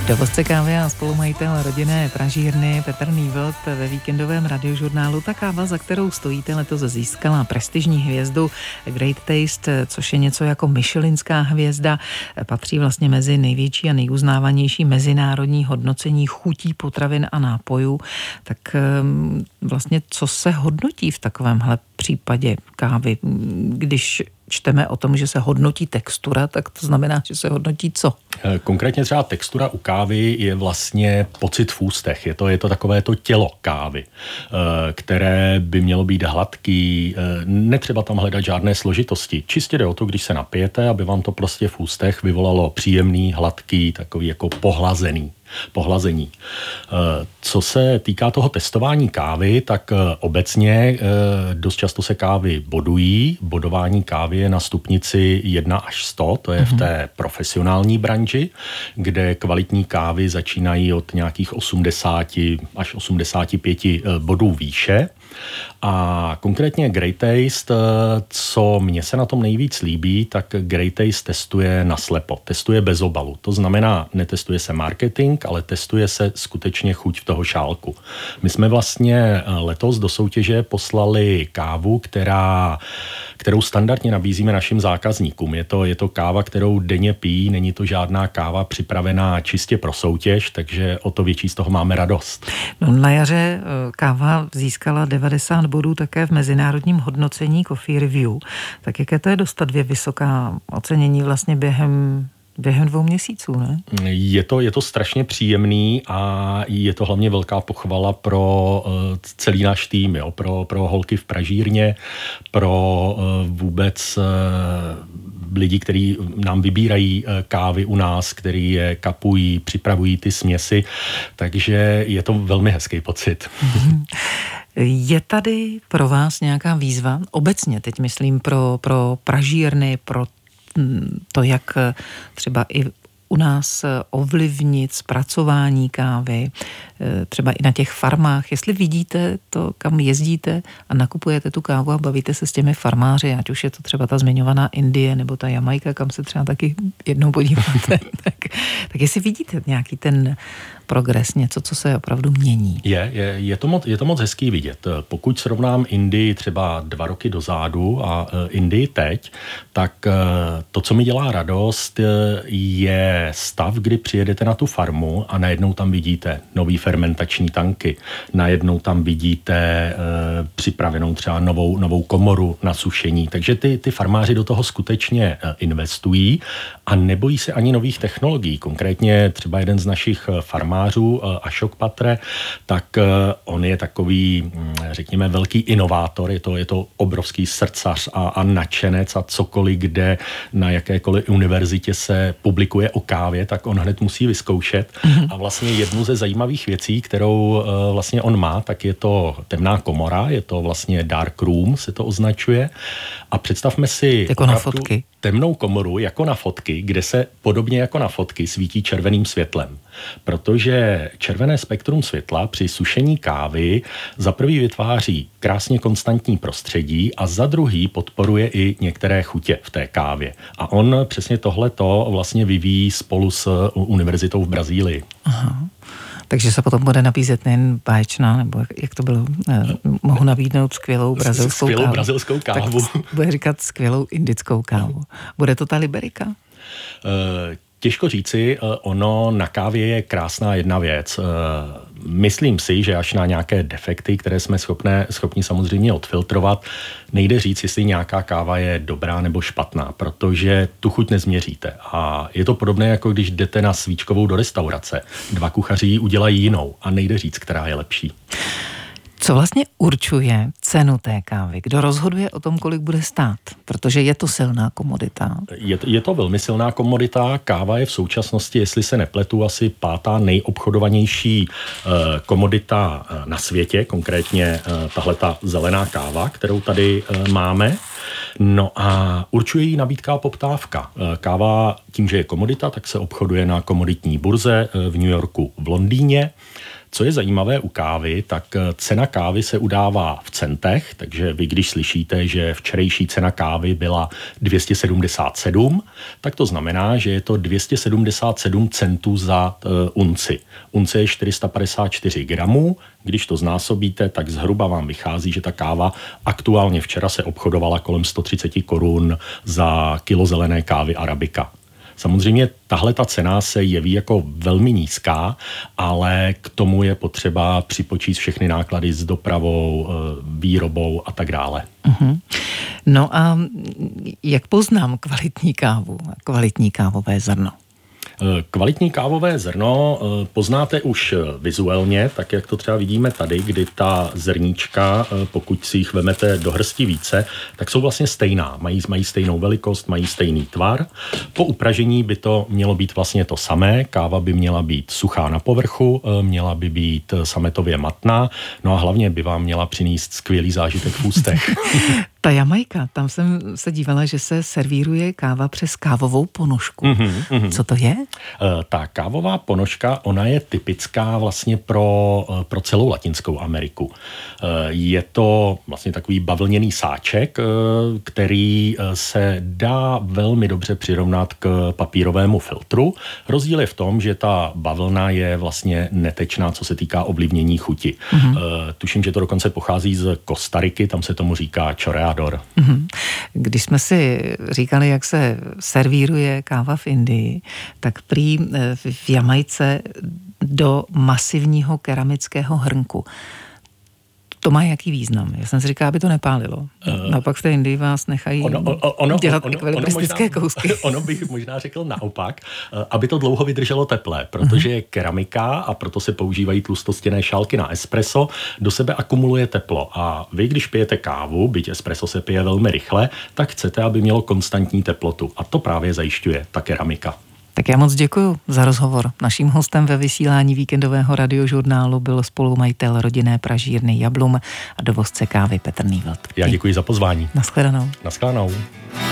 Dovozce kávy a spolumajitel rodinné pražírny Petr Nývelt ve víkendovém radiožurnálu. Ta káva, za kterou stojíte, letos získala prestižní hvězdu Great Taste, což je něco jako michelinská hvězda. Patří vlastně mezi největší a nejuznávanější mezinárodní hodnocení chutí potravin a nápojů. Tak vlastně co se hodnotí v takovémhle případě kávy? Když čteme o tom, že se hodnotí textura, tak to znamená, že se hodnotí co? Konkrétně třeba textura u kávy je vlastně pocit v ústech. Je to takové to tělo kávy, které by mělo být hladký, netřeba tam hledat žádné složitosti. Čistě jde o to, když se napijete, aby vám to prostě v ústech vyvolalo příjemný, hladký, takový jako pohlazení. Co se týká toho testování kávy, tak obecně dost často se kávy bodují. Bodování kávy je na stupnici 1 až 100, to je v té profesionální branži, kde kvalitní kávy začínají od nějakých 80 až 85 bodů výše. A konkrétně Great Taste, co mně se na tom nejvíc líbí, tak Great Taste testuje naslepo, testuje bez obalu. To znamená, netestuje se marketing, ale testuje se skutečně chuť v toho šálku. My jsme vlastně letos do soutěže poslali kávu, kterou standardně nabízíme našim zákazníkům. Je to káva, kterou denně pijí, není to žádná káva připravená čistě pro soutěž, takže o to větší z toho máme radost. No, na jaře káva získala 90 bodů také v mezinárodním hodnocení Coffee Review. Tak jaké to je dostat 2 vysoká ocenění vlastně během 2 měsíců, ne? Je to strašně příjemný a je to hlavně velká pochvala pro celý náš tým, pro holky v pražírně, pro vůbec lidi, kteří nám vybírají kávy u nás, kteří je kapují, připravují ty směsi, takže je to velmi hezký pocit. Je tady pro vás nějaká výzva? Obecně teď myslím pro pražírny, pro to, jak třeba i u nás ovlivnit zpracování kávy, třeba i na těch farmách. Jestli vidíte to, kam jezdíte a nakupujete tu kávu a bavíte se s těmi farmáři, ať už je to třeba ta zmiňovaná Indie nebo ta Jamajka, kam se třeba taky jednou podíváte, tak jestli vidíte nějaký ten progres, něco, co se opravdu mění. Je to moc hezký vidět. Pokud srovnám Indii třeba 2 roky dozadu a Indii teď, tak to, co mi dělá radost, je stav, kdy přijedete na tu farmu a najednou tam vidíte nový fermentační tanky, najednou tam vidíte připravenou třeba novou komoru na sušení. Takže ty farmáři do toho skutečně investují a nebojí se ani nových technologií. Konkrétně třeba jeden z našich farmářů, Ashok Patre, tak on je takový, řekněme, velký inovátor, je to obrovský srdcař a nadšenec a cokoliv, kde na jakékoliv univerzitě se publikuje o kávě, tak on hned musí vyzkoušet. A vlastně jednu ze zajímavých věcí, kterou vlastně on má, tak je to temná komora, je to vlastně dark room, se to označuje. A představme si jako na fotky. Temnou komoru jako na fotky, kde se podobně jako na fotky svítí červeným světlem. Protože červené spektrum světla při sušení kávy za prvý vytváří krásně konstantní prostředí a za druhý podporuje i některé chutě v té kávě. A on přesně tohleto vlastně vyvíjí spolu s univerzitou v Brazílii. Aha. Takže se potom bude nabízet nejen báječná, nebo jak to bylo, mohu nabídnout skvělou brazilskou kávu. Tak bude říkat skvělou indickou kávu. Bude to ta Liberika? Těžko říci, ono na kávě je krásná jedna věc. Myslím si, že až na nějaké defekty, které jsme schopni samozřejmě odfiltrovat, nejde říct, jestli nějaká káva je dobrá nebo špatná, protože tu chuť nezměříte. A je to podobné, jako když jdete na svíčkovou do restaurace. 2 kuchaři ji udělají jinou a nejde říct, která je lepší. Co vlastně určuje cenu té kávy? Kdo rozhoduje o tom, kolik bude stát? Protože je to silná komodita. Je to velmi silná komodita. Káva je v současnosti, jestli se nepletu, asi 5. nejobchodovanější komodita na světě, konkrétně tahleta zelená káva, kterou tady máme. No a určuje ji nabídka a poptávka. Káva tím, že je komodita, tak se obchoduje na komoditní burze v New Yorku, v Londýně. Co je zajímavé u kávy, tak cena kávy se udává v centech, takže vy, když slyšíte, že včerejší cena kávy byla 277, tak to znamená, že je to 277 centů za unci. Unce je 454 gramů, když to znásobíte, tak zhruba vám vychází, že ta káva aktuálně včera se obchodovala kolem 130 korun za kilo zelené kávy Arabika. Samozřejmě tahle ta cena se jeví jako velmi nízká, ale k tomu je potřeba připočíst všechny náklady s dopravou, výrobou a tak dále. Uh-huh. No a jak poznám kvalitní kávu, kvalitní kávové zrno? Kvalitní kávové zrno poznáte už vizuálně, tak jak to třeba vidíme tady, kdy ta zrníčka, pokud si jich vemete do hrsti více, tak jsou vlastně stejná. Mají stejnou velikost, mají stejný tvar. Po upražení by to mělo být vlastně to samé. Káva by měla být suchá na povrchu, měla by být sametově matná, no a hlavně by vám měla přinést skvělý zážitek v ústech. Ta Jamajka, tam jsem se dívala, že se servíruje káva přes kávovou ponožku. Co to je? Ta kávová ponožka, ona je typická vlastně pro celou Latinskou Ameriku. Je to vlastně takový bavlněný sáček, který se dá velmi dobře přirovnat k papírovému filtru. Rozdíl je v tom, že ta bavlna je vlastně netečná, co se týká ovlivnění chuti. Tuším, že to dokonce pochází z Kostariky, tam se tomu říká chorreador. Když jsme si říkali, jak se servíruje káva v Indii, tak prý v Jamajce do masivního keramického hrnku. To má jaký význam? Já jsem si říkal, aby to nepálilo. No pak v té Indii vás nechají dělat ekvilibristické kousky. Ono bych možná řekl naopak, aby to dlouho vydrželo teplé, protože je keramika a proto se používají tlustostěné šálky na espresso, do sebe akumuluje teplo a vy, když pijete kávu, byť espresso se pije velmi rychle, tak chcete, aby mělo konstantní teplotu a to právě zajišťuje ta keramika. Tak já moc děkuju za rozhovor. Naším hostem ve vysílání víkendového radiožurnálu byl spolumajitel rodinné pražírny Jablum a dovozce kávy Petr Nývelt. Já děkuji za pozvání. Naschledanou. Naschledanou.